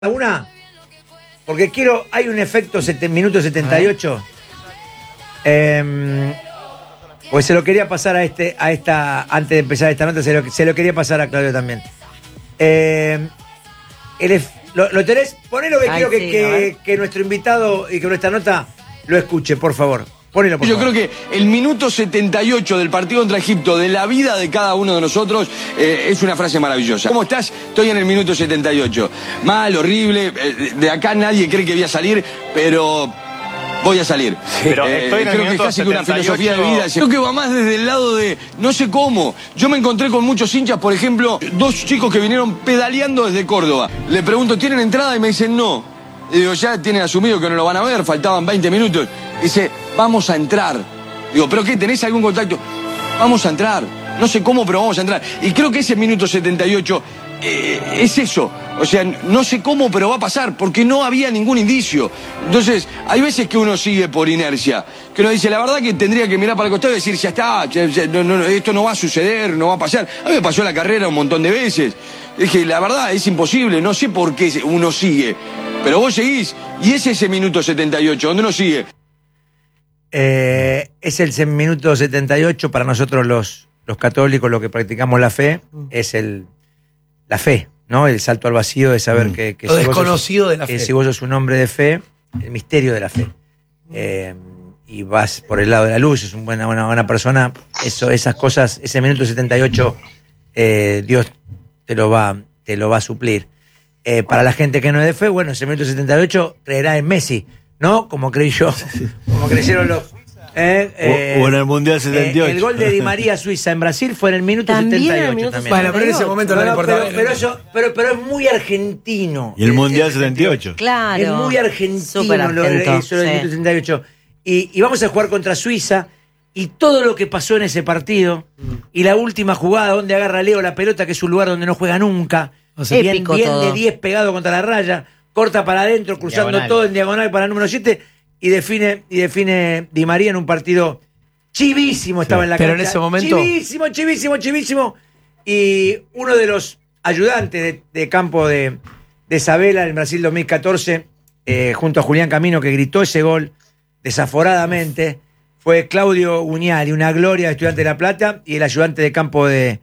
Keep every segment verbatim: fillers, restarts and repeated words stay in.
Una, porque quiero, hay un efecto sete, minuto setenta y ocho. Eh, pues se lo quería pasar a este, a esta, antes de empezar esta nota, se lo, se lo quería pasar a Claudio también. Eh, el, lo, ¿Lo tenés? Ponelo que Ay, quiero que, sí, que, que nuestro invitado y que nuestra nota lo escuche, por favor. Ponelo, por Yo favor. creo que el minuto setenta y ocho del partido contra Egipto, de la vida de cada uno de nosotros, eh, es una frase maravillosa. ¿Cómo estás? Estoy en el minuto setenta y ocho. Mal, horrible, eh, de acá nadie cree que voy a salir, pero voy a salir. Pero Eh, estoy en el creo que es minuto casi que una setenta y ocho. filosofía de vida. Creo que va más desde el lado de no sé cómo. Yo me encontré con muchos hinchas, por ejemplo, dos chicos que vinieron pedaleando desde Córdoba. Le pregunto, ¿tienen entrada? Y me dicen no. Y digo, ya tienen asumido que no lo van a ver, faltaban veinte minutos. Dice, vamos a entrar. Digo, ¿pero qué? ¿Tenés algún contacto? Vamos a entrar. No sé cómo, pero vamos a entrar. Y creo que ese minuto setenta y ocho eh, es eso. O sea, no sé cómo, pero va a pasar, porque no había ningún indicio. Entonces, hay veces que uno sigue por inercia. Que uno dice, la verdad que tendría que mirar para el costado y decir, ya está, ya, ya, no, no, esto no va a suceder, no va a pasar. A mí me pasó la carrera un montón de veces. Dije, la verdad, es imposible, no sé por qué uno sigue. Pero vos seguís, y es ese minuto setenta y ocho, donde uno sigue. Eh, es el minuto setenta y ocho para nosotros los, los católicos, los que practicamos la fe, es el la fe, ¿no? El salto al vacío de saber mm. que, que lo si desconocido vos sos, de la que fe. si vos sos un hombre de fe, el misterio de la fe. Eh, y vas por el lado de la luz, es una buena, buena, buena persona. Eso, esas cosas, ese minuto setenta y ocho, eh, Dios te lo va, te lo va a suplir. Eh, para la gente que no es de fe, bueno, ese minuto setenta y ocho creerá en Messi, ¿no? Como creí yo, como creyeron los... Eh, eh, o, o en el Mundial setenta y ocho. Eh, el gol de Di María Suiza en Brasil fue en el minuto También setenta y ocho. el minuto También. Bueno, pero en ese momento no, No, le no, importaba. pero, pero, eso, pero, pero es muy argentino. Y el Mundial setenta y ocho. Claro. Es muy argentino Súper lo, argento, eso del sí. minuto setenta y ocho. Y, y vamos a jugar contra Suiza. Y todo lo que pasó en ese partido, mm. y la última jugada donde agarra Leo la pelota, que es un lugar donde no juega nunca, o sea, bien, épico bien todo. de diez pegado contra la raya, corta para adentro, cruzando Diagonal. todo en diagonal para el número siete, y define, y define Di María en un partido chivísimo, estaba Sí. en la Pero cancha. en ese momento- Chivísimo, chivísimo, chivísimo. Y uno de los ayudantes de, de campo de, de Sabela en Brasil dos mil catorce, eh, junto a Julián Camino, que gritó ese gol desaforadamente, fue Claudio Guñali, una gloria de Estudiantes de La Plata, y el ayudante de campo de,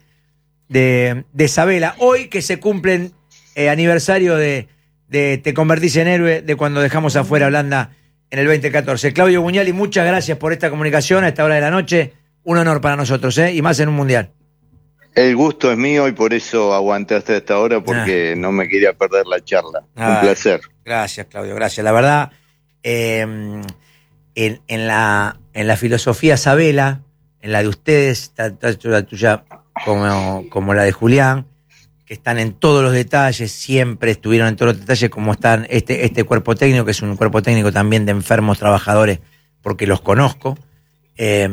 de, de Sabela. Hoy que se cumplen eh, aniversario de, de Te convertís en héroe, de cuando dejamos afuera a Holanda en el veinte catorce. Claudio Guñali, muchas gracias por esta comunicación a esta hora de la noche. Un honor para nosotros, ¿eh? Y más en un mundial. El gusto es mío y por eso aguanté hasta esta hora, porque ah. no me quería perder la charla. Ah, un placer. Gracias, Claudio, gracias. La verdad, eh, en, en, la, en la filosofía Sabela, en la de ustedes, tanto la tuya como, como la de Julián, que están en todos los detalles, siempre estuvieron en todos los detalles, como están este, este cuerpo técnico, que es un cuerpo técnico también de enfermos trabajadores, porque los conozco. Eh,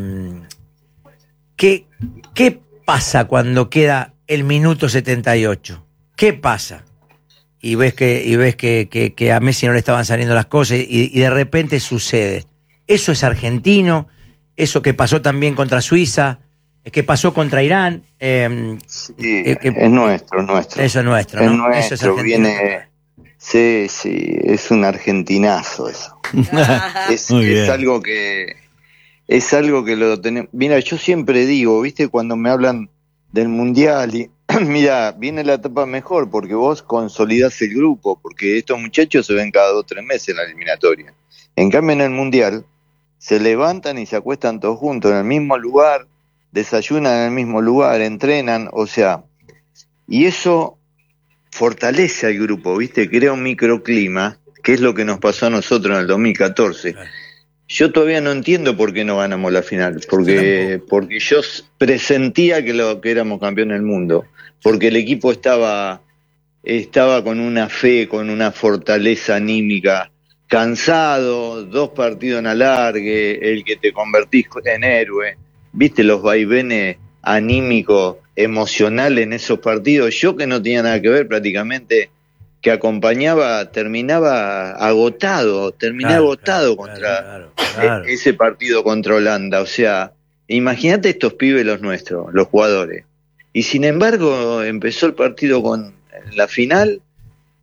¿qué, ¿Qué pasa cuando queda el minuto setenta y ocho? ¿Qué pasa? Y ves que, y ves que, que, que a Messi no le estaban saliendo las cosas y, y de repente sucede. Eso es argentino, eso que pasó también contra Suiza, que pasó contra Irán. Eh, sí, eh, que, es nuestro, nuestro. Eso es nuestro, es ¿no? nuestro, Eso es viene... Sí, sí, es un argentinazo eso. es, es algo que... Es algo que lo tenemos... Mira, yo siempre digo, ¿viste? Cuando me hablan del Mundial y... Mira, viene la etapa mejor porque vos consolidás el grupo, porque estos muchachos se ven cada dos o tres meses en la eliminatoria. En cambio, en el Mundial, se levantan y se acuestan todos juntos en el mismo lugar, desayunan en el mismo lugar, entrenan, o sea... Y eso fortalece al grupo, ¿viste? Crea un microclima, que es lo que nos pasó a nosotros en el dos mil catorce. Yo todavía no entiendo por qué no ganamos la final, porque, porque yo presentía que, lo, que éramos campeones del mundo, porque el equipo estaba, estaba con una fe, con una fortaleza anímica, cansado, dos partidos en alargue, el que te convertís en héroe, viste los vaivenes anímicos, emocionales en esos partidos, yo que no tenía nada que ver prácticamente, que acompañaba, terminaba agotado, terminé claro, agotado claro, contra claro, claro. ese partido contra Holanda. O sea, imagínate estos pibes los nuestros, los jugadores. Y sin embargo, empezó el partido con la final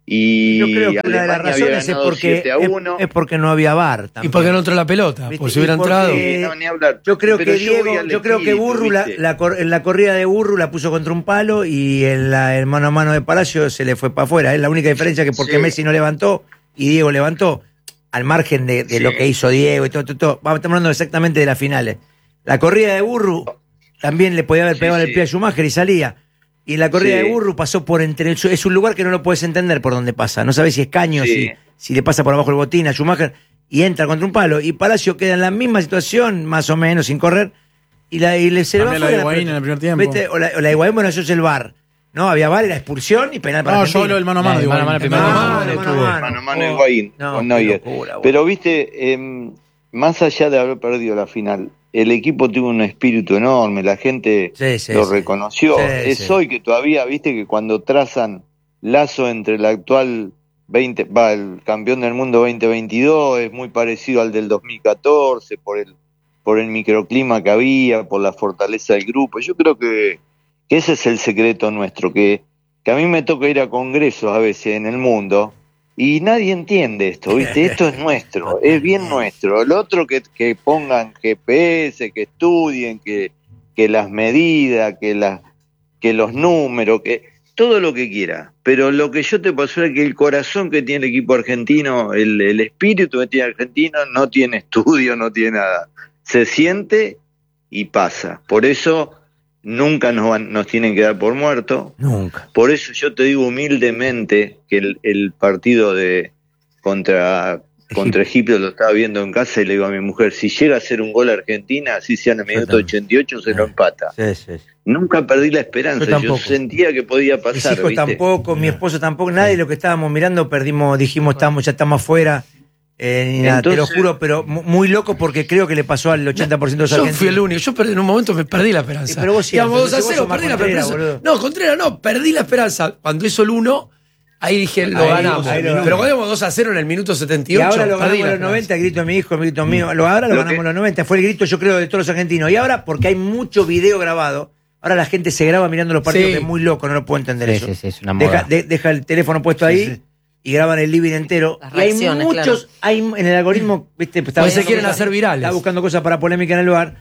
Y yo creo que una de las Alemania razones es porque, siete a uno. es, es porque no había V A R también. ¿Y por qué no entró la pelota? ¿Viste? Por si hubiera Y porque- entrado. Sí, no, ni hablar. Yo creo Pero que yo voy Diego, al yo creo que espíritu, Burru, la, ¿viste? la cor- en la corrida de Burru la puso contra un palo y en la el mano a mano de Palacio se le fue para afuera. Es la única diferencia que porque Sí. Messi no levantó y Diego levantó, al margen de, de Sí. lo que hizo Diego y todo, todo, todo. Vamos, estamos hablando exactamente de las finales. La corrida de Burru también le podía haber Sí, pegado en el sí. pie a Schumacher y salía. Y la corrida Sí. de Burru pasó por entre el, es un lugar que no lo puedes entender por dónde pasa. No sabes si es caño, Sí. si, si le pasa por abajo el botín a Schumacher y entra contra un palo. Y Palacio queda en la misma situación, más o menos, sin correr. Y, la, y le se le va También la fuera de Higuaín pelota. en el primer tiempo. ¿Viste? O la, o la de Higuaín, bueno, eso es el V A R. No, había V A R, era expulsión y penal para No, Argentina. yo hablo del mano a mano. El digo, mano a mano, el primer mano a mano. mano. mano, Mano mano, a mano, mano Oh, Higuaín no, con qué Neuer. locura, boludo. Pero viste, eh, más allá de haber perdido la final, el equipo tuvo un espíritu enorme, la gente Sí, sí, lo sí. reconoció. Sí, es sí. hoy que todavía, viste, que cuando trazan lazo entre el actual veinte, va, el campeón del mundo veinte veintidós, es muy parecido al del dos mil catorce, por el, por el microclima que había, por la fortaleza del grupo. Yo creo que, que ese es el secreto nuestro, que, que a mí me toca ir a congresos a veces en el mundo y nadie entiende esto, ¿viste? Esto es nuestro, es bien nuestro. El otro que, que pongan G P S, que estudien, que, que las medidas, que, la, que los números, que todo lo que quiera. Pero lo que yo te puedo asegurar es que el corazón que tiene el equipo argentino, el, el espíritu que tiene el argentino, no tiene estudio, no tiene nada. Se siente y pasa. Por eso nunca nos, van, nos tienen que dar por muertos. Nunca. Por eso yo te digo humildemente que el, el partido de contra, contra Egipto lo estaba viendo en casa y le digo a mi mujer, si llega a ser un gol a Argentina, así sea en el minuto ochenta y ocho, se lo empata. Sí, sí. Nunca perdí la esperanza, Yo yo, tampoco. sentía que podía Mis pasar. hijos ¿viste? tampoco, mi esposo tampoco, nadie de lo que estábamos mirando perdimos, dijimos, estamos, ya estamos afuera. Eh, ni nada, te lo Entonces- juro, pero mu- muy loco porque creo que le pasó al ochenta por ciento de los Yo argentinos. fui el único. Yo perdí, en un momento me perdí la esperanza. Sí, pero vos siempre, Íbamos dos a vos sos cero, más perdí la Contreras, esperanza. boludo. No, Contreras no, perdí la esperanza. Cuando hizo el uno, ahí dije, lo Ahí, ganamos. ahí lo Pero ganamos. cuando íbamos dos a cero en el minuto setenta y Y ocho, ahora lo perdí ganamos en la los esperanza. noventa, el grito de mi hijo, el grito mío. Lo, ahora lo, Lo ganamos que- en los noventa, fue el grito, yo creo, de todos los argentinos. Y ahora, porque hay mucho video grabado, ahora la gente se graba mirando los partidos, Sí. que es muy loco, no lo puedo entender Sí, eso. sí, sí, es una moda. Deja, de- deja el teléfono puesto ahí sí. y graban el living entero. Las Y hay reacciones, muchos, hay en el algoritmo, viste, estaba Pues se buscando quieren cosas- hacer virales. Estaba buscando cosas para polémica en el lugar.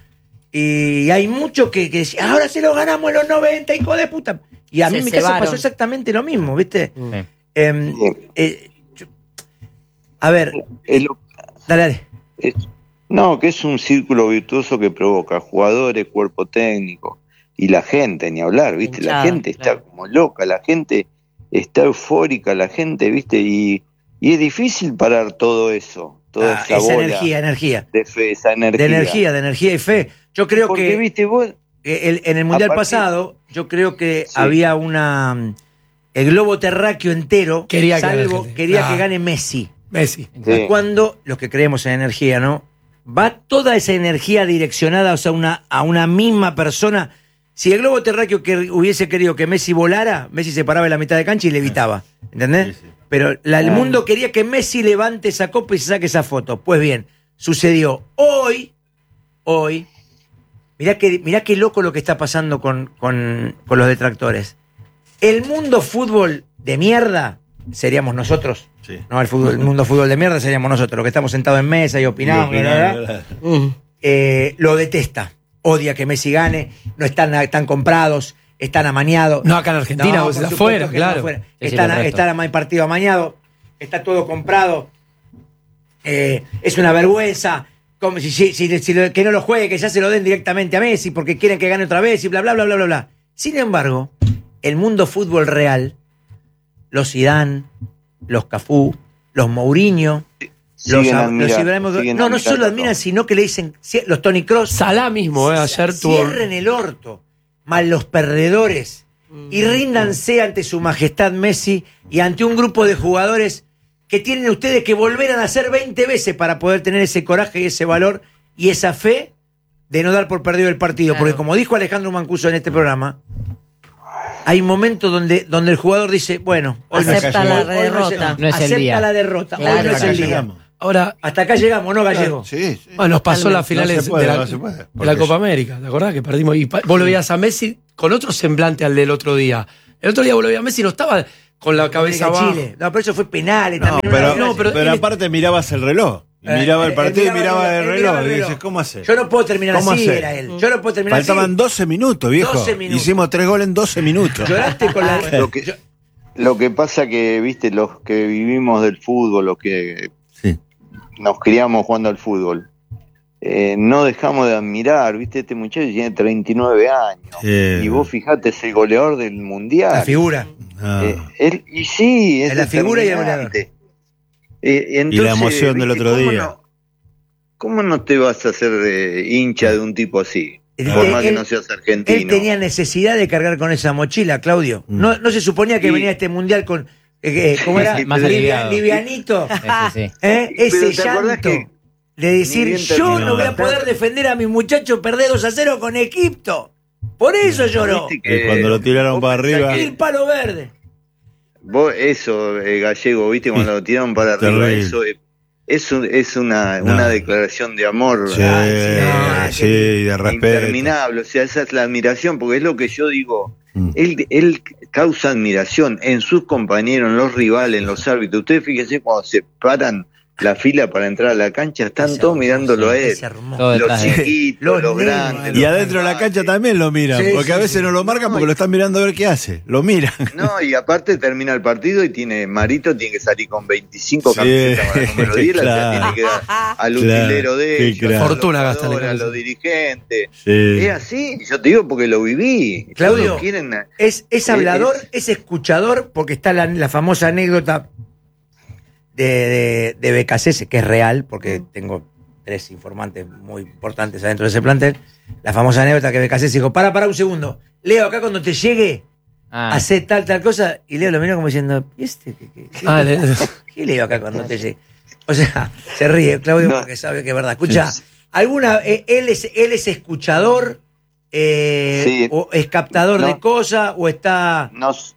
Y hay muchos que, que decían, ahora se lo ganamos en los noventa, hijo de puta. Y a mí Se en mi casa cebaron. pasó exactamente lo mismo, ¿viste? Sí. Em, Sí. eh, yo- a ver, Es lo- dale, dale. es- no, que es un círculo virtuoso que provoca jugadores, cuerpo técnico y la gente, ni hablar, ¿viste? Hinchada, la gente claro. está como loca, la gente está eufórica, la gente, ¿viste? Y, y es difícil parar todo eso, toda Ah, esa, esa bola energía, energía. de fe, esa energía. De energía, de energía y fe. Yo creo Porque, que ¿viste? Vos, eh, el- en el Mundial a partir- pasado, yo creo que Sí. había una... mm, El globo terráqueo entero, Quería que salvo, gane, quería ah. que gane Messi. Messi. Sí. Cuando, los que creemos en energía, ¿no? Va toda esa energía direccionada, o sea, una, a una misma persona. Si el globo terráqueo que hubiese querido que Messi volara, Messi se paraba en la mitad de cancha y le evitaba. ¿Entendés? Sí, sí. Pero la- el Ah. mundo quería que Messi levante esa copa y se saque esa foto. Pues bien, sucedió. Hoy, hoy, mirá que, mirá qué loco lo que está pasando con, con, con los detractores. El mundo fútbol de mierda seríamos nosotros. Sí. No, el, fútbol, el mundo fútbol de mierda seríamos nosotros, los que estamos sentados en mesa y opinamos, Y bla, bla, opinar, bla. ¿verdad? Eh, lo detesta. Odia que Messi gane, no están, están comprados, están amañados. No, acá en Argentina, No, vos por estás supuesto afuera, que claro. no afuera. Sí, sí, Están, correcto. están a partido amañado, está todo comprado. Eh, es una vergüenza. Como si, si, si- si lo- que no lo juegue, que ya se lo den directamente a Messi porque quieren que gane otra vez y bla, bla, bla, bla, bla, bla. Sin embargo, el mundo fútbol real, los Zidane, los Cafú, los Mourinho, los, siguen los admirando, Ibrahimovic- siguen no, no solo admirando admiran, todo. sino que le dicen, los Tony Kroos, Salah mismo, eh, ayer tuvo. cierren el orto, mal los perdedores, y ríndanse ante su majestad Messi y ante un grupo de jugadores que tienen ustedes que volver a nacer veinte veces para poder tener ese coraje y ese valor y esa fe de no dar por perdido el partido. Claro. Porque como dijo Alejandro Mancuso en este programa, hay momentos donde, donde el jugador dice, bueno, hoy no es- Acepta la hoy- hoy no es- derrota. No es el acepta día. la derrota, hoy Claro. no es Acá el día. llegamos. Ahora, Hasta acá llegamos, ¿no, Gallego? Sí, sí. bueno, nos pasó las Totalmente. finales No se puede, de la, no se puede. de la Porque Copa América, ¿te acordás que perdimos? Y pa- vos lo veías a Messi con otro semblante al del otro día. El otro día vos lo veías a Messi, no estaba con la cabeza abajo. Chile. No, pero eso fue penal. No, también pero, una- no, pero pero él- aparte mirabas el reloj. Y Eh, miraba el él- partido él y miraba miraba el él reloj. miraba el Y reloj. dices, ¿cómo hace? Yo no puedo terminar ¿Cómo así, hacer? era él. Yo no puedo terminar Faltaban así. doce minutos, viejo. doce minutos. Hicimos tres goles en doce minutos. Lloraste con la. Lo que, yo- lo que pasa que, viste, los que vivimos del fútbol, los que Sí. nos criamos jugando al fútbol, eh, no dejamos de admirar, viste, este muchacho tiene treinta y nueve años. Sí. Y vos fijate, es el goleador del mundial. la figura. Ah. Eh, él, y sí, es Es la figura y el determinante. Eh, Y la entonces, emoción del ¿viste? otro ¿Cómo día. no- ¿Cómo no te vas a hacer eh, hincha de un tipo así? Él- Por más que él- no seas Él argentino. tenía necesidad de cargar con esa mochila, Claudio. Mm. No, no se suponía que Sí. venía a este mundial con. eh, eh, ¿Cómo Sí, era? sí, más pero- aliviado. Livianito. Sí, sí, sí. ¿Eh? Pero Ese ¿te acordás llanto que de decir, ni bien yo terminó no voy a la poder tarde? defender a mi muchacho perder dos a cero con Egipto. Por eso lloró. Viste Que cuando lo tiraron vos para pensás arriba. que El palo verde. vos- eso, eh, Gallego, viste, cuando lo tiraron para arriba, Terrible. eso es, eso es una, No. una declaración de amor Sí, Ah, sí, sí, de respeto. interminable. O sea, esa es la admiración, porque es lo que yo digo. Mm. Él, él causa admiración en sus compañeros, en los rivales, en los árbitros. Ustedes fíjense cuando se paran la fila para entrar a la cancha, están Ese todos hermoso, mirándolo a él. ese hermoso. Todo Los detrás de él. chiquitos, Los los, nenes, grandes. Y los adentro de la cancha salvajes. también lo miran, Sí, porque sí, a veces sí. no lo marcan No, porque y- lo están mirando a ver qué hace. Lo miran. No, y aparte termina el partido y tiene Marito tiene que salir con veinticinco Sí, camisetas con el número diez, la claro. tiene que dar al Claro, utilero de qué ellos, crack. a los Fortuna gasta la jugadores, a camiseta. los dirigentes. Sí. Es así, yo te digo porque lo viví. Claudio, Todos quieren, Es, es Eh, hablador, es- es escuchador, porque está la, la famosa anécdota de, de, de Becasese, que es real, porque tengo tres informantes muy importantes adentro de ese plantel. La famosa anécdota que Becasese dijo, para, para un segundo. Leo, acá cuando te llegue, Ah, hace tal, tal cosa. Y Leo lo miró como diciendo, ¿y este qué, qué, qué- Ah, le- qué Leo acá cuando te llegue? O sea, se ríe Claudio No. porque sabe que es verdad. Escucha, ¿alguna, eh, él, es, él es escuchador, eh, Sí. o es captador No. de cosas, o está... Nos,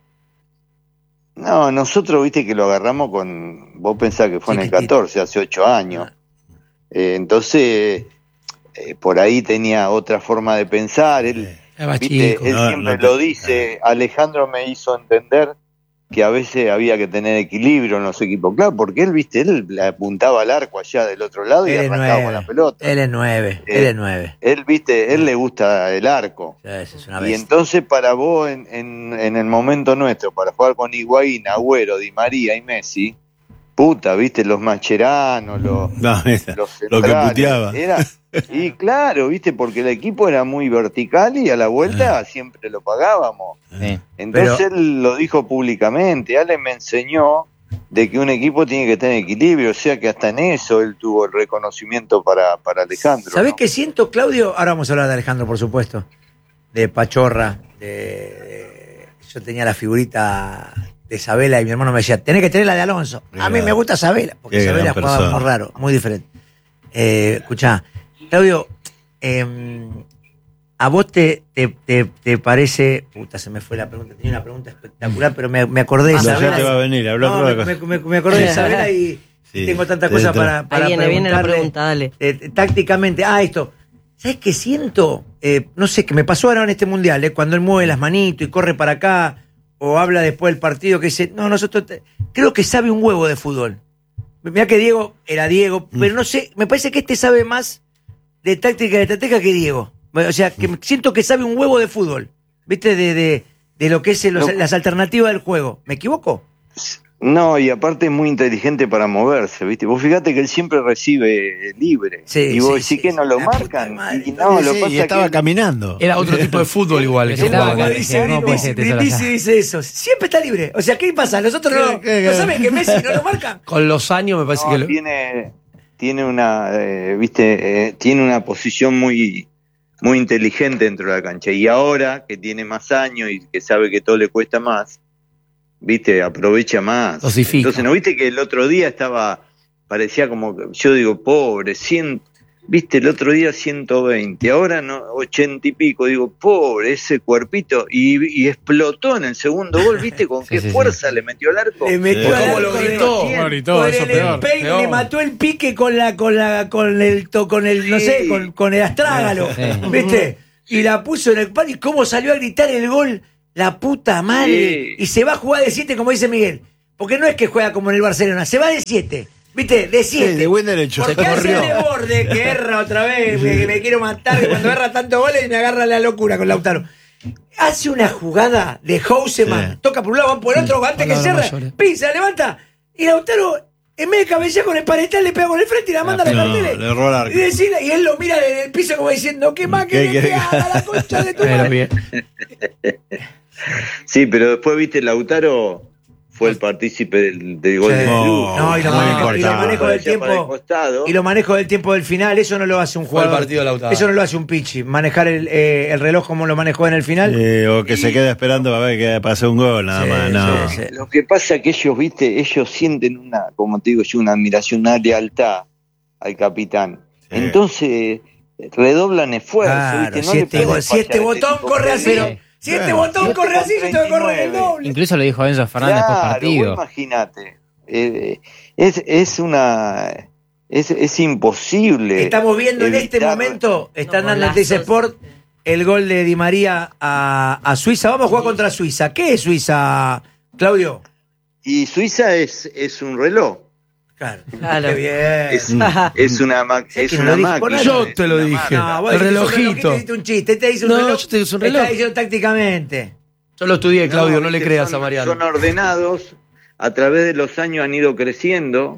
no, nosotros, viste que lo agarramos con. Vos pensás que fue en el Chiquitito. catorce, hace ocho años. Eh, entonces, eh, por ahí tenía otra forma de pensar. Él, Es más viste, chico. él No, siempre no te- lo dice. Alejandro me hizo entender que a veces había que tener equilibrio en los equipos. Claro, porque él, viste, él le apuntaba al arco allá del otro lado y Él es arrancaba con nueve. la pelota. Él es nueve. Eh, Él es nueve. Él, viste, él le gusta el arco. Ya, esa es una Y bestia. entonces para vos en, en, en el momento nuestro, para jugar con Higuaín, Agüero, Di María y Messi, puta, viste, los Macheranos, los, No, esa, los lo que centrales, puteaba. era, y claro, viste, porque el equipo era muy vertical y a la vuelta siempre lo pagábamos. sí. Entonces él lo dijo públicamente, Ale me enseñó de que un equipo tiene que tener equilibrio, o sea que hasta en eso él tuvo el reconocimiento para, para Alejandro. ¿Sabés ¿no? qué siento, Claudio? Ahora vamos a hablar de Alejandro, por supuesto. De Pachorra. De, de- yo tenía la figurita de Sabela y mi hermano me decía, tenés que tener la de Alonso. A mí Qué me gusta Sabela, porque qué Sabela gran jugaba persona. muy raro, muy diferente. Eh, escuchá, Claudio, eh, ¿a vos te, te, te, te parece... Puta, se me fue la pregunta. Tenía una pregunta espectacular, pero me, me acordé de No, ya Sabela. te va a venir, habló No, otra me, cosa. me- me acordé de Sabela y Sí, tengo tantas te cosas entra. para, para Ahí viene, viene la preguntarle. pregunta, dale. Eh, tácticamente, ah, esto. ¿Sabes qué siento? Eh, no sé, que me pasó ahora en este mundial, eh, cuando él mueve las manitos y corre para acá, o habla después del partido, que dice, no, nosotros te- creo que sabe un huevo de fútbol. Mirá que Diego era Diego, Mm. pero no sé, me parece que este sabe más de táctica y de estrategia que Diego. O sea, que Mm. siento que sabe un huevo de fútbol, ¿viste? De, de, de lo que es el- los- No. las alternativas del juego. ¿Me equivoco? No, y aparte es muy inteligente para moverse, ¿viste? Vos fíjate que él siempre recibe libre. Sí, y vos sí, decís sí, que sí, no lo la puta marcan. madre. Y no, Sí, lo sí, pasa y que estaba él- caminando. Era otro tipo de fútbol igual. Pero que estaba jugaba. acá. dice ¿cómo puede ser que te Brindisi, solo dice eso. Siempre está libre. O sea, ¿qué pasa? Nosotros no, ¿Qué- qué- no saben que Messi no lo marcan. Con los años me parece no, que lo- tiene, tiene una, eh, viste, eh, tiene una posición muy, muy inteligente dentro de la cancha. Y ahora que tiene más años y que sabe que todo le cuesta más, viste, aprovecha más. Dosifica. Entonces, ¿no viste que el otro día estaba, parecía como, que- yo digo, pobre, cien, viste, el otro día ciento veinte, ahora no, ochenta y pico, digo, pobre, ese cuerpito, y, y explotó en el segundo gol, viste, con Sí, qué sí, sí. fuerza le metió el arco. Le metió Sí. al ¿Cómo lo arco de- gritó? cien. Lo gritó, Con eso el peor, empeine, peor. le mató el pique con la, con la, con el, to- con el, no sé, Sí. con, con el astrágalo, Sí. ¿viste? Y la puso en el pan y cómo salió a gritar el gol La puta madre. Sí. Y se va a jugar de siete, como dice Miguel. Porque no es que juega como en el Barcelona, se va de siete. ¿Viste? De siete. Sí, de buen derecho. Porque Se hace corrió. de borde que erra otra vez, que me quiero matar, que cuando erra tantos goles me agarra la locura con Lautaro. Hace una jugada de Houseman, Sí. toca por un lado, va por el otro, antes que Palabras cierre, mayores. pisa, levanta, y Lautaro, en vez de cabecear con el paretal, le pega con el frente y la manda a No, los carteles. le erró el arco. Y, decirle- y él lo mira en el piso como diciendo, ¿qué más ¿Qué querés que querés? haga la concha de tu Pero madre? bien. Sí, pero después, viste, Lautaro fue el partícipe del, del gol Sí. de No, No, y lo muy manejo, y lo importante. manejo del Parecía para el tiempo. costado. Y lo manejo del tiempo del final, eso no lo hace un Fue el jugador. partido de Lautaro. Eso no lo hace un pichi. Manejar el, eh, el reloj como lo manejó en el final. Eh, o que se quede esperando a ver que pase un gol, nada Sí, más. No. sí, sí. Lo que pasa es que ellos, viste, ellos sienten una, como te digo yo, una admiración, una lealtad al capitán. Sí. Entonces, redoblan esfuerzo, Claro, ¿viste? si le este, pueden go- si fallar este a botón tipo corre que así, viene. si este Claro. botón Este corre así, yo tengo que correr el treinta y nueve. doble. Incluso lo dijo Enzo Fernández post Claro, partido. vos imaginate. Eh, es, es una. Es, es imposible. Estamos viendo en este evitar- momento, están No, dando en golazos. T C Sport el gol de Di María a, a Suiza. Vamos a jugar contra Suiza. ¿Qué es Suiza, Claudio? Y Suiza es, es un reloj. Claro. Claro. Qué bien. Es, es una, ma- ¿Sabés es que no una lo dije? máquina. Por Yo es te lo una dije. máquina. No, vos El dijiste un relojito. Te diste un chiste, este dice un No, reloj. yo te hice un Está reloj. diciendo tácticamente. Yo lo estudié, Claudio, no, le viste, creas son- a Mariano. Son ordenados, a través de los años han ido creciendo,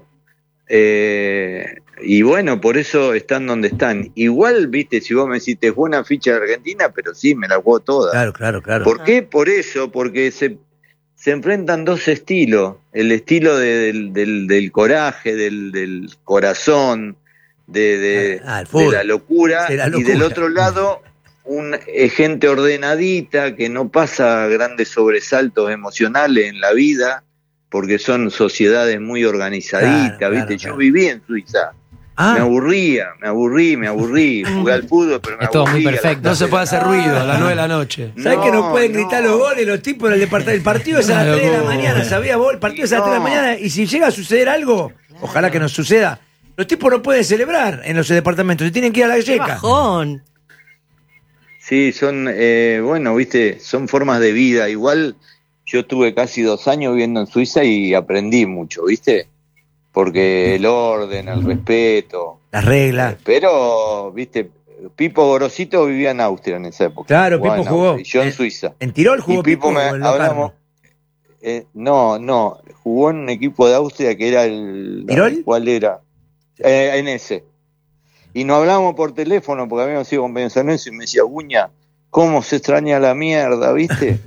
eh, y bueno, por eso están donde están. Igual, viste, si vos me decís, te juego una ficha de Argentina, pero sí, me la juego toda. Claro, claro, claro. ¿Por qué? Por eso, porque se, se enfrentan dos estilos, el estilo de- del, del- del coraje, del, del corazón, de, de- Ah, el fútbol. de la locura, De la y locura. del otro lado un, eh, gente ordenadita que no pasa grandes sobresaltos emocionales en la vida, porque son sociedades muy organizaditas, Claro, ¿viste? claro, Yo claro. viví en Suiza. Me Ah, aburría, me aburrí, me aburrí. Jugué al fútbol, pero me Es todo muy aburría. perfecto. No se puede hacer ruido a las nueve de la noche. ¿sabés que no No, pueden no. gritar los goles los tipos en el departamento? El partido es a las Una tres de la locura. mañana, ¿sabías vos? El partido es a las tres de la No. mañana y si llega a suceder algo, ojalá que nos suceda, los tipos no pueden celebrar en los departamentos, se tienen que ir a la ¡Qué yeca. bajón! Sí, son, eh, bueno, viste, son formas de vida. Igual yo estuve casi dos años viviendo en Suiza y aprendí mucho, viste, porque el orden, el respeto. Las reglas. Pero, viste, Pipo Gorosito vivía en Austria en esa época. Claro, Jugaba Pipo en jugó. Austria, y yo en Eh, Suiza. En Tirol jugó Y Pipo me en Locarno. hablamos. eh, no, no, jugó en un equipo de Austria que era el. ¿Tirol? ¿Cuál era? Eh, en ese. Y nos hablábamos por teléfono porque habíamos sido compañeros en eso y me decía, Uña, ¿cómo se extraña la mierda, viste?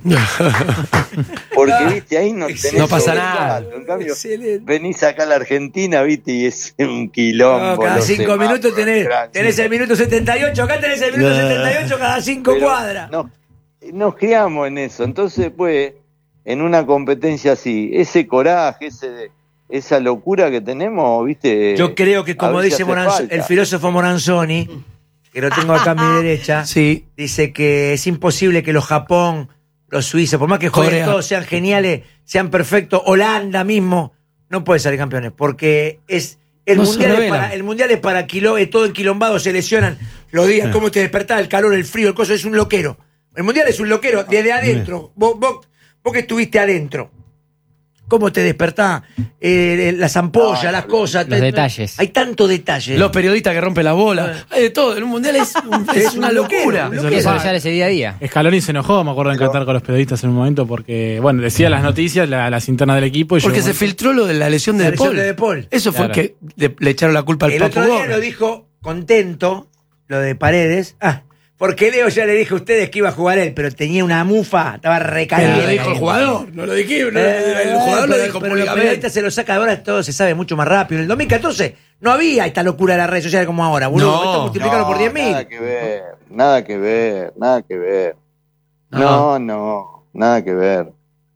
Porque, viste, ahí no tenés No pasa sobresalto. nada. En cambio, Excelente. venís acá a la Argentina, viste, y es un No, quilombo. cada los cinco semáforos, minutos tenés, trans- tenés el minuto setenta y ocho, acá tenés el minuto No. setenta y ocho cada cinco Pero cuadras. Nos, nos criamos en eso. Entonces, pues, en una competencia así, ese coraje, ese, esa locura que tenemos, viste. Yo creo que, a como veces dice hace Moranzo- falta. el filósofo Moranzoni, que lo tengo acá a mi derecha, Sí. dice que es imposible que los Japón, los suizos, por más que jueguen Corea. todos, sean geniales, sean perfectos, Holanda mismo, no puede salir campeones, porque es el No se mundial es revelan. para el mundial es para quilo, es todo enquilombado, se lesionan los días, Sí. cómo te despertás, el calor, el frío, el coso, es un loquero. El mundial es un loquero, desde adentro. Vos, vos, vos que estuviste adentro. ¿Cómo te despertás? Eh, las ampollas, No, las no, cosas. los te- detalles. Hay tanto detalle. Los periodistas que rompen la bola. Hay de todo. En un mundial es, un- es Es una un loquero, locura. un Hay loquero. que sortear ese día a día. Scaloni se enojó, me acuerdo en Pero- Qatar con los periodistas en un momento porque, bueno, decía las noticias, la- las internas del equipo. Y Porque llegó se un momento- filtró lo de la lesión de La De lesión Paul. de De Paul. Eso fue Claro. que le, le echaron la culpa al El Papu otro día Gómez. lo dijo contento, lo de Paredes. Ah, porque Leo ya le dije a ustedes que iba a jugar él, pero tenía una mufa, estaba Pero recaliente. lo dijo el jugador. No lo dije. no, Eh, el jugador lo pero- dijo pero los públicamente. periodistas se lo saca ahora, todo se sabe mucho más rápido. En el dos mil catorce no había esta locura de las redes sociales como ahora, boludo. No, Esto multiplicarlo por diez mil. Nada que ver, nada que ver, nada que ver. No, no, nada que ver.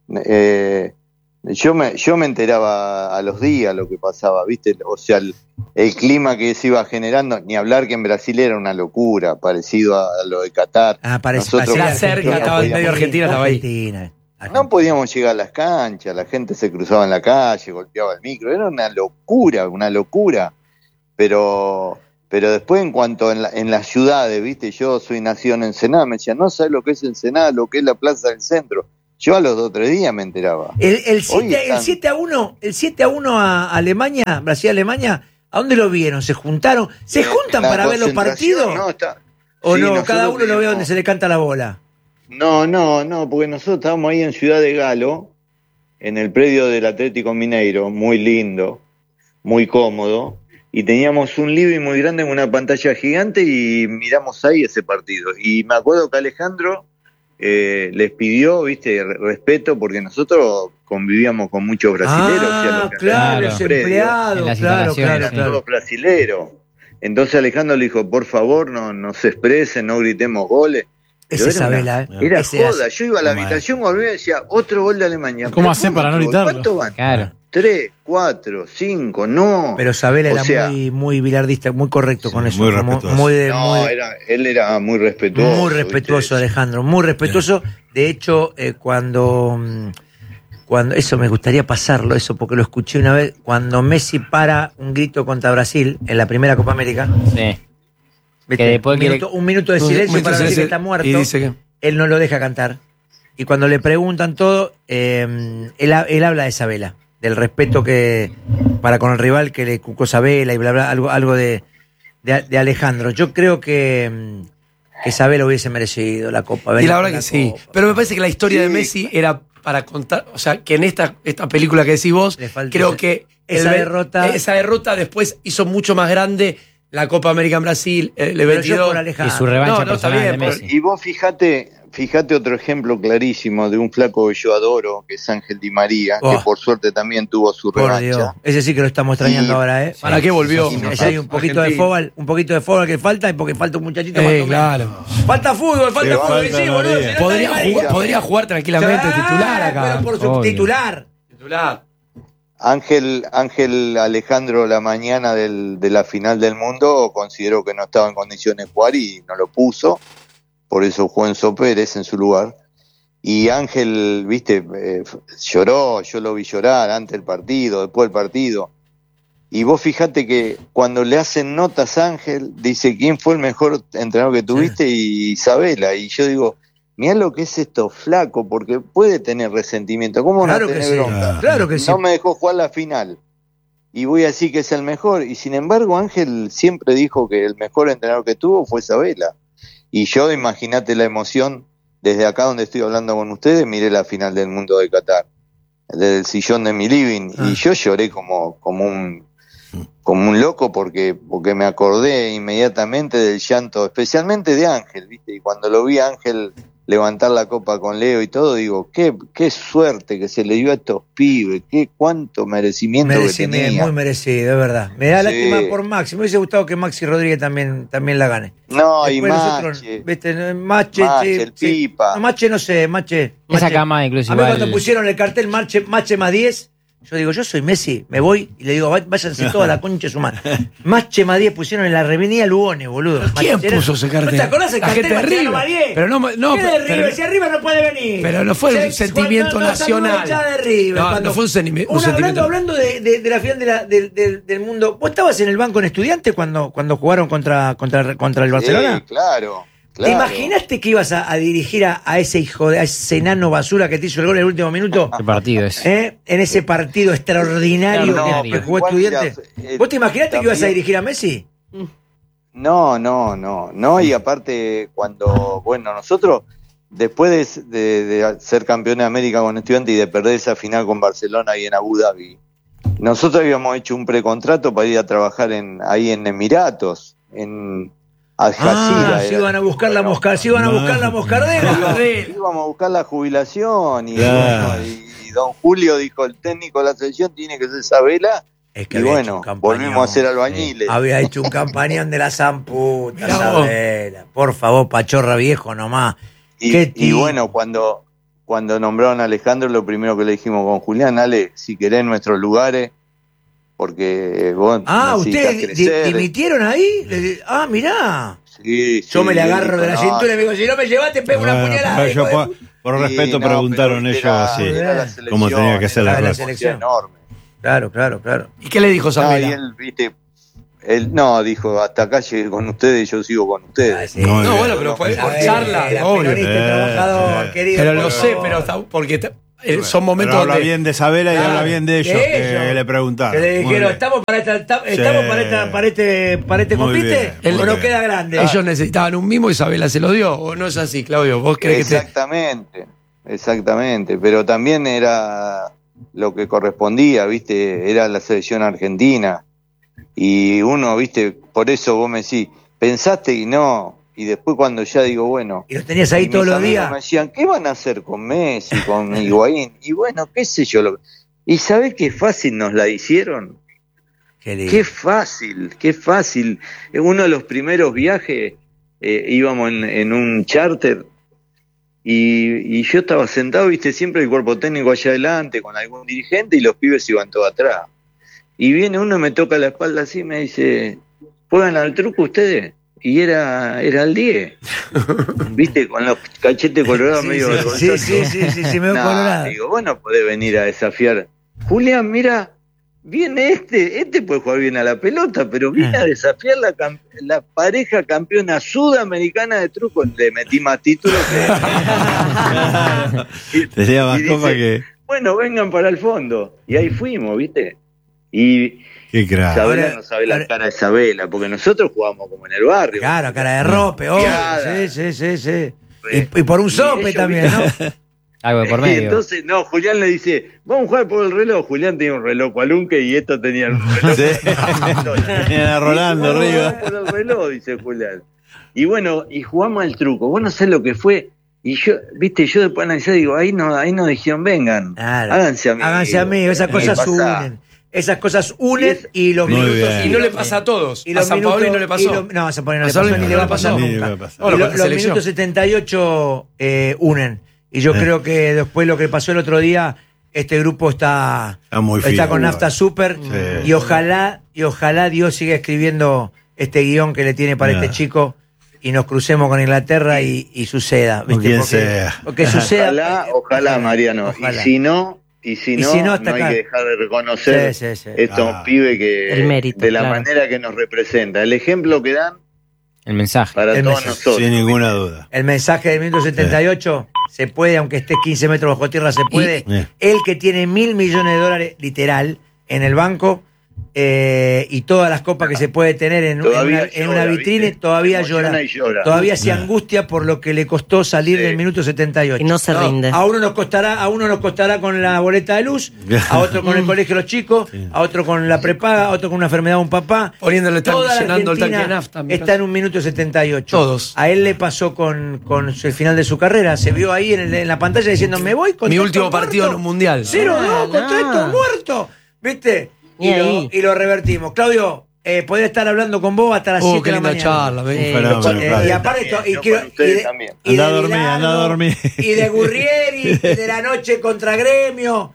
Eh, yo me, yo me enteraba a los días lo que pasaba, ¿viste? O sea, el, el clima que se iba generando, ni hablar que en Brasil era una locura, parecido a, a lo de Qatar. Ah, parece Nosotros La parece cerca, Argentina, estaba en medio Argentina, estaba ahí. Argentina. No podíamos llegar a las canchas, la gente se cruzaba en la calle, golpeaba el micro, era una locura, una locura. Pero, pero después en cuanto en, la, en las ciudades, viste, yo soy nacido en Ensenada, me decían, no sabes lo que es Ensenada, lo que es la Plaza del Centro. Yo a los dos o tres días me enteraba. El, el, siete, están... el siete a uno, el siete a uno a Alemania, Brasil-Alemania, ¿a dónde lo vieron? ¿Se juntaron? ¿Se Eh, juntan la para ver los concentración, partidos? No, está... ¿O sí, no? nosotros Cada uno lo ve teníamos- donde se le canta la bola. No, no, no, porque nosotros estábamos ahí en Ciudad de Galo, en el predio del Atlético Mineiro, muy lindo, muy cómodo, y teníamos un living muy grande con una pantalla gigante y miramos ahí ese partido. Y me acuerdo que Alejandro eh, les pidió, viste, re- respeto, porque nosotros convivíamos con muchos brasileros. y a Ah, los que claro, andaban en los el predio empleados, En las claro, instalaciones, claro, eran sí. claro. todos brasileros. Entonces Alejandro le dijo, por favor, no, no se expresen, no gritemos goles. Pero Ese era una- Isabela, ¿eh? Era Ese joda, hace- yo iba a la Mal. habitación, volvía y decía, otro gol de Alemania. ¿Cómo Pero hacés para no otro gol? gritarlo? ¿Cuánto van? Claro. Tres, cuatro, cinco, no. Pero Sabela O era sea, muy, muy bilardista, muy correcto Sí, con eso. muy como- respetuoso. muy de- no, muy- era, él era muy respetuoso. Muy respetuoso, ¿viste? Alejandro, muy respetuoso. De hecho, eh, cuando, mm, cuando. Eso me gustaría pasarlo, eso, porque lo escuché una vez. Cuando Messi para un grito contra Brasil en la primera Copa América. Sí. ¿viste? Que después un, quiere- minuto, un minuto de Un silencio minuto para de decir que silencio, está muerto. y dice que- Él no lo deja cantar. Y cuando le preguntan todo, eh, él, ha- él habla de Sabela, del respeto que para con el rival que le cucó Sabela y bla, bla, algo, algo de, de, de Alejandro. Yo creo que, mm, que Sabela hubiese merecido la Copa. Y venir la con verdad que sí. Copa. Pero me parece que la historia de Sí. Messi era para contar, o sea, que en esta, esta película que decís vos, Le falta creo esa- que esa el- derrota- esa derrota después hizo mucho más grande la Copa América en Brasil, el Pero yo veintidós. por Y Alejandro. su revancha No, no, está personal bien, de pero- Messi. Y vos fijate, fíjate otro ejemplo clarísimo de un flaco que yo adoro, que es Ángel Di María, Oh. que por suerte también tuvo su Por revancha. Dios. Ese sí que lo estamos extrañando Y- ahora, ¿eh? ¿Para qué volvió? Sí, Ese hay un poquito de Argentina. fútbol, un poquito de fútbol que falta y porque falta un muchachito más Eh, o menos. claro. Falta fútbol, falta Sí, fútbol, falta sí, la boludo. liga. si no está Podría, Di María. jugar, podría jugar tranquilamente Ah, titular acá. Pero por su Obvio. titular. Titular. Ángel, Ángel Alejandro la mañana del, de la final del mundo consideró que no estaba en condiciones de jugar y no lo puso, por eso jugó Enzo Pérez en su lugar. Y Ángel, viste, eh, lloró, yo lo vi llorar antes del partido, después del partido. Y vos fijate que cuando le hacen notas a Ángel, dice, ¿quién fue el mejor entrenador que tuviste? Y Isabela. Y yo digo, mirá lo que es esto flaco, porque puede tener resentimiento. ¿Cómo Claro no que tener sí. bronca? Claro que sí. No me dejó jugar la final. Y voy a decir que es el mejor. Y sin embargo, Ángel siempre dijo que el mejor entrenador que tuvo fue Sabela. Y yo, imagínate la emoción, desde acá donde estoy hablando con ustedes, miré la final del mundo de Qatar, desde el sillón de mi living. Ah. Y yo lloré como, como un como un loco porque, porque me acordé inmediatamente del llanto, especialmente de Ángel, ¿viste? Y cuando lo vi a Ángel levantar la copa con Leo y todo, digo, qué, qué suerte que se le dio a estos pibes, qué cuánto merecimiento Mereci- que me- tenía. muy merecido, es verdad. Me da Sí. lástima por Maxi. Me hubiese gustado que Maxi Rodríguez también, también la gane. No, y Después nosotros, Mache, viste, Mache, Mache, sí, el sí. Pipa. No, Mache no sé, Mache. Esa Mache. cama incluso A mí igual- cuando pusieron el cartel Mache, Mache más diez, yo digo, yo soy Messi, me voy y le digo, "Vá- váyanse toda la concha de su madre. Mache más diez pusieron en la avenida Lugones, boludo. ¿Quién Mache- puso ese cartel? ¿No te acordás el La cartel gente de Mache River. más diez? Pero no, no, ¿Qué de pero- River? Si arriba no puede venir. Pero no fue un Se- sentimiento cuando- no, nacional. no, ya de River, No, cuando- no fue un, senimi- un Una, sentimiento. hablando, hablando de, de- de la final de la- del- del- del mundo, ¿vos estabas en el banco en Estudiantes cuando, cuando jugaron contra, contra, contra el Barcelona? Sí, claro, ¿Te claro. imaginaste que ibas a, a dirigir a, a ese hijo de a ese enano basura que te hizo el gol en el último minuto? Qué partido es. ¿Eh? En ese partido extraordinario No, que, pero que jugó igual, Estudiantes. mira, eh, ¿Vos te imaginaste que ibas a también- dirigir a Messi? No, no, no, no, y aparte cuando, bueno, nosotros después de, de- de ser campeón de América con Estudiantes y de perder esa final con Barcelona y en Abu Dhabi, nosotros habíamos hecho un precontrato para ir a trabajar en ahí en Emiratos, en Al Jazeera. Ah, se era. iban a buscar la mosca, se iban a No. buscar la moscardera. Íbamos- íbamos a buscar la jubilación y, Claro. bueno, y- y don Julio dijo, el técnico de la selección tiene que ser Sabela. Es que Y había bueno, hecho un campañón. volvimos a ser albañiles. Había hecho un campañón de la zamputa, Mirá vos. Sabela. Por favor, pachorra viejo nomás. Y, Qué y tipo. bueno, cuando, cuando nombraron a Alejandro, lo primero que le dijimos con Julián, Ale, si querés nuestros lugares, porque vos Ah, necesitas ¿ustedes di- crecer. dimitieron ahí? Le- Ah, mirá. Sí, Yo sí, me le él agarro dijo, de la no, cintura y le digo, si no me llevas te pego una Bueno, puñalada. pero hijo yo de por, pu-". por sí, respeto no, preguntaron pero ellos era- sí, era la Eh, selección, cómo tenía que ser era la la una cosa. selección. enorme. Claro, claro, claro. ¿Y qué le dijo No, y Sabela? él, viste, Él, no, dijo, hasta acá llegué con ustedes y yo sigo con ustedes. Ah, sí. No, Muy bueno, bien. pero por, A por ver, charla, la obvio. peronista, Eh, trabajador, eh. querido, Pero por lo sé, favor. pero está, porque está- eh, son momentos Pero habla donde... bien de Sabela y Claro, habla bien de ellos, de que ellos. le preguntaron. Que le Muy dijeron, bien. estamos para esta, esta- Sí. estamos para esta, para este, para este Muy compite, bien, muy o nos bien. queda grande. Ellos necesitaban un mimo y Isabela se lo dio, ¿o no es así, Claudio? ¿Vos crees que te...? Exactamente, exactamente, pero también era lo que correspondía, ¿viste? Era la selección argentina. Y uno, ¿viste? Por eso vos me decís, pensaste y no. Y después cuando ya digo, bueno... Y los tenías ahí y todos mis los amigos días. me decían, ¿qué van a hacer con Messi, con Higuaín? Y bueno, qué sé yo. Lo... ¿Y sabés qué fácil nos la hicieron? Qué lindo. Qué fácil, qué fácil. En uno de los primeros viajes eh, íbamos en, en un charter y, y yo estaba sentado, viste, siempre el cuerpo técnico allá adelante con algún dirigente y los pibes iban todos atrás. Y viene uno y me toca la espalda así y me dice, ¿juegan al truco ustedes? Y era, era el diez, viste, con los cachetes colorados Sí, medio sí, vergonzosos. sí, sí, sí, sí, sí, me veo No, colorado. digo, vos no podés venir a desafiar. Julián, mira, viene este, este puede jugar bien a la pelota, pero viene a desafiar la, cam- la pareja campeona sudamericana de truco. Le metí más títulos que... Y- Tenía más y copa dice, que... bueno, vengan para el fondo. Y ahí fuimos, ¿viste? Y Qué crack. Isabela Ahora- no sabe la ahora- cara de Isabela, porque nosotros jugamos como en el barrio. Claro, cara de rope, obvio. Claro. Sí, sí, sí, sí. Y, y por un Y sope ellos, también, ¿no? Algo de por Y medio. entonces, no, Julián le dice, vamos a jugar por el reloj. Julián tenía un reloj cualunque y estos tenían un reloj. Sí. Tenían a Rolando Vamos a arriba. jugar por el reloj, dice Julián. Y bueno, y jugamos al truco. Vos no sabés lo que fue. Y yo, viste, yo después analicé, digo, ahí no, ahí no dijeron, vengan, Claro. háganse amigos. Háganse amigos, esas ¿Qué cosas pasa? unen. Esas cosas unen Y y los Muy minutos. bien. Y no le pasa a todos. y A los San minutos- Paolo no le y pasó. lo- no, a San Paolo no A le San pasó Paolo ni no le va a le pasar pasó. Ni le nunca. va a pasar. Y Bueno, lo- con la los selección. minutos setenta y ocho eh, unen. Y yo Eh. creo que después lo que pasó el otro día, este grupo está, Está muy está fino, con Nafta bueno. Super. Sí. Y ojalá, y ojalá Dios siga escribiendo este guión que le tiene para Ya. este chico y nos crucemos con Inglaterra y, y suceda. O ¿viste? quien porque, sea. porque suceda. Ojalá, ojalá, Mariano. Ojalá. Y si no, y si Y no, si no, no, hasta hay acá. que dejar de reconocer Sí, sí, sí. estos Ah. pibes que El mérito, de la claro. manera que nos representa. El ejemplo que dan El mensaje. para El todos mensaje. nosotros. Sin ninguna duda. El mensaje del minuto setenta y ocho se puede, aunque esté quince metros bajo tierra, se puede. Y- El que tiene mil millones de dólares, literal, en el banco eh, y todas las copas que se puede tener en, en Todavía una, en una llora, vitrine, ¿viste? todavía Se emociona llora. y llora. Todavía se Ah. angustia por lo que le costó salir Sí. del minuto setenta y ocho. Y no se rinde. A uno nos costará, a uno nos costará con la boleta de luz, a otro con el colegio de los chicos, a otro con la prepaga, a otro con una enfermedad de un papá. Poniéndole tan- Toda la llenando el tanque Argentina de nafta, mi está caso. en un minuto setenta y ocho. Todos. A él le pasó con, con el final de su carrera. Se vio ahí en, el- en la pantalla diciendo, me voy con Mi último partido en un mundial. cero dos Ah, contra no. estos muertos. ¿Viste? Y Y, lo, ahí. y lo revertimos. Claudio, eh, podría estar hablando con vos hasta las Oh, siete qué de la linda mañana. charla. ven. Sí. Fenómeno, Eh, Claudio. y aparte esto, y Yo quiero- con ustedes y de- también. y de Andá a dormir, Bilardo, andá a dormir. Y de Gurrieri, y de la noche contra Gremio.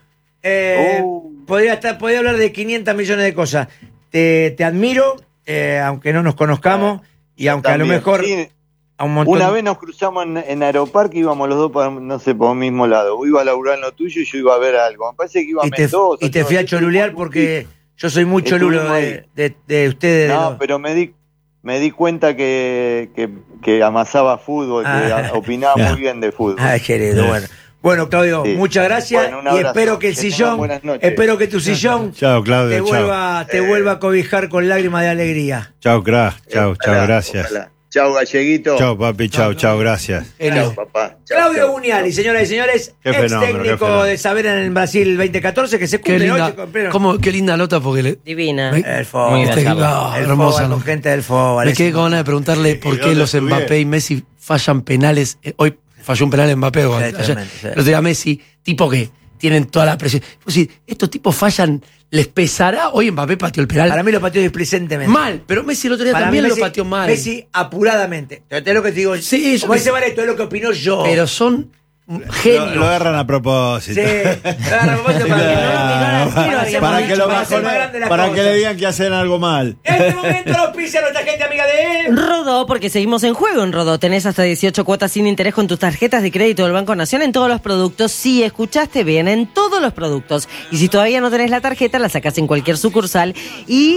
Eh, Uh. podría estar, podría hablar de quinientos millones de cosas. Te, te admiro, eh, aunque no nos conozcamos, y aunque a lo También. mejor Sí, a un montón. una vez nos cruzamos en, en Aeroparque, íbamos los dos para, no sé, por el mismo lado. Vos ibas a laburar en lo tuyo y yo iba a ver algo. Me parece que iba a y te, Mendoza. y te fui a cholulear porque yo soy muy cholulo Estuvimos de, ahí. de, de ustedes. de No, los- pero me di me di cuenta que, que, que amasaba fútbol, que Ah. opinaba muy bien de fútbol. Ay, querido, bueno. Bueno, Claudio, Sí. muchas gracias Bueno, un y abrazo. espero que el Que tengan sillón, buenas noches. espero que tu sillón Chao, Claudio. te Chao. vuelva, te Eh. vuelva a cobijar con lágrimas de alegría. Chao, crack. Chao, chao, Ojalá, gracias. ojalá. Chao, Galleguito. Chao, papi. Chao, chao, gracias. Chao, papá. Chao, Claudio chao. Buniali, señoras y señores, Qué ex fenómeno, qué técnico fenómeno. de saber en el Brasil veinte catorce, que se Qué cumple linda, hoy, con- pero- cómo- qué linda nota porque le, Divina. Me- El fútbol. Muy Este- charla. ah, El hermosa, fútbol, ¿no? con gente del fútbol. Me es- quedé con ganas de preguntarle por qué dónde los estuvieron? Mbappé y Messi fallan penales. Eh, Hoy falló un penal en Mbappé. o Sí, ayer. tremendo, sí. Los de Messi, tipo que tienen toda la presión. Pues sí, estos tipos fallan, ¿les pesará? Hoy Mbappé pateó el penal Para mí lo pateó displicentemente. mal, pero Messi el otro día Para también mí lo Messi- pateó mal. Messi apuradamente. Te te lo que te digo. Sí, yo como que dice sé. Valeto, es lo que opinó yo. Pero son Lo, genios. lo agarran a propósito. Sí. Claro, a propósito, para que no lo mirara al tiro, habíamos Para dicho, que lo para hacer más bajonen, grande la para cosa. que le digan que hacen algo mal. En este momento lo auspicia nuestra gente amiga de él. Rodó, porque seguimos en juego en Rodó. Tenés hasta dieciocho cuotas sin interés con tus tarjetas de crédito del Banco Nación en todos los productos. Sí, escuchaste bien, en todos los productos. Y si todavía no tenés la tarjeta, la sacás en cualquier sucursal y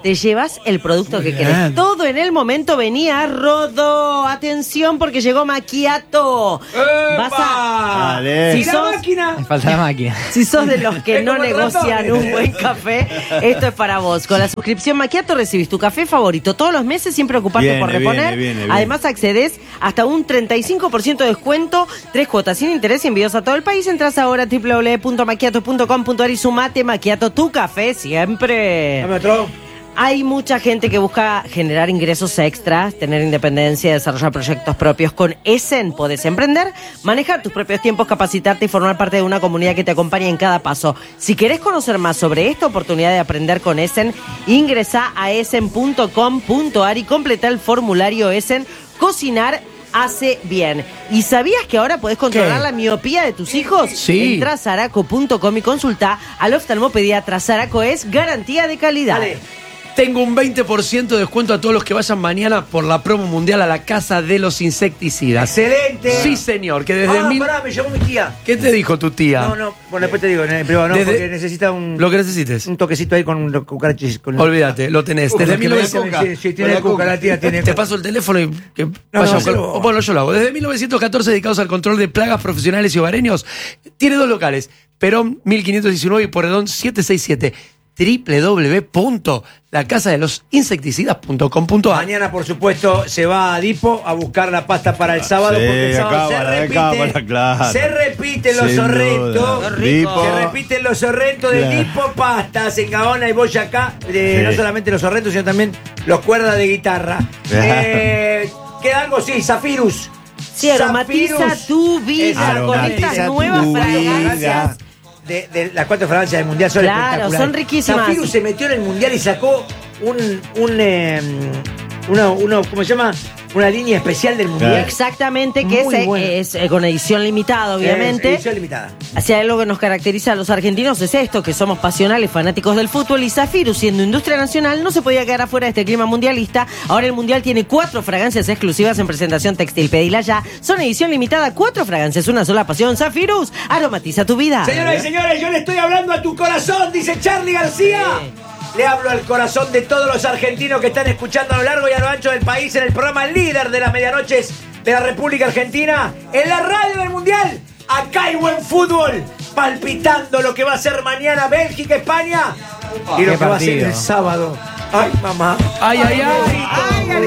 te llevas el producto Muy que bien. querés. Todo en el momento venía a Rodó. Atención porque llegó Macchiato. Vas a... Dale. Si ¿Y la sos, máquina? Me falta la máquina. si sos de los que Es no como el negocian ratón. un buen café, esto es para vos. Con la suscripción Macchiato recibís tu café favorito todos los meses sin preocuparte Viene, por reponer. viene, viene, viene. Además accedes hasta un treinta y cinco por ciento de descuento, tres cuotas sin interés y envíos a todo el país. Entras ahora a doble u doble u doble u punto macchiato punto com punto a r y sumate. Macchiato, tu café siempre. Dame otro. Hay mucha gente que busca generar ingresos extras, tener independencia, desarrollar proyectos propios. Con Essen podés emprender, manejar tus propios tiempos, capacitarte y formar parte de una comunidad que te acompañe en cada paso. Si querés conocer más sobre esta oportunidad de aprender con Essen, ingresa a essen punto com punto a r y completa el formulario Essen. Cocinar hace bien. ¿Y sabías que ahora podés controlar ¿Qué? la miopía de tus hijos? Sí. Entrá a zaraco punto com y consulta al oftalmopediatra. Zaraco es garantía de calidad. Dale. Tengo un veinte por ciento de descuento a todos los que vayan mañana por la promo mundial a la Casa de los Insecticidas. Excelente. Sí, señor, que desde Ah, mil... pará, me llamó mi tía. ¿Qué te dijo tu tía? No, no, bueno, después te digo, en el privado no, Desde- porque necesita un, Lo que necesites. un toquecito ahí con los cucarachas. Con Olvídate, lo tenés. Uh, Desde que mil le dé novecientos... coca. Sí, sí, tiene Con la cuca, coca. la tía tiene Te cuca. paso el teléfono y que No, vaya no, a buscar- se lo- o bueno, yo lo hago. Desde mil novecientos catorce dedicados al control de plagas profesionales y hogareños. Tiene dos locales. Perón mil quinientos diecinueve y Porredón setecientos sesenta y siete. doble u doble u doble u punto la casa de los insecticidas punto com punto a r. Mañana, por supuesto, se va a Dipo a buscar la pasta para el sábado. Sí, porque el sábado cábala, se repite. cábala, claro. Se repiten los Sin sorrentos. duda. Dipo. Se repiten los sorrentos de Claro. Dipo Pastas en Gaona y Boyacá. De, Sí. No solamente los sorrentos, sino también los cuerdas de guitarra. Claro. Eh, ¿Queda algo? Sí, Zafirus. Sí, aromatiza Zafirus. tu vida con Aromatiza estas tu nuevas vida. fragancias. De, de las cuatro fragancias del Mundial son Claro, espectaculares. son riquísimas. Zafirus se metió en el Mundial y sacó un, un eh, una, una, ¿cómo se llama? Una línea especial del Mundial. Claro. Exactamente, que Muy es, buena. es, eh, con edición limitada, obviamente. Es edición limitada. Si hay algo que nos caracteriza a los argentinos es esto, que somos pasionales, fanáticos del fútbol, y Zafirus, siendo industria nacional, no se podía quedar afuera de este clima mundialista. Ahora el Mundial tiene cuatro fragancias exclusivas en presentación textil. Pedila ya. Son edición limitada, cuatro fragancias, una sola pasión. Zafirus, aromatiza tu vida. Señoras y señores, yo le estoy hablando a tu corazón, dice Charly García. Le hablo al corazón de todos los argentinos que están escuchando a lo largo y a lo ancho del país en el programa líder de las medianoches de la República Argentina, en la radio del Mundial. Acá hay buen fútbol, palpitando lo que va a ser mañana Bélgica, España y lo Qué que va a ser partido. el sábado. Ay, mamá. Ay, ay, ay. Ay,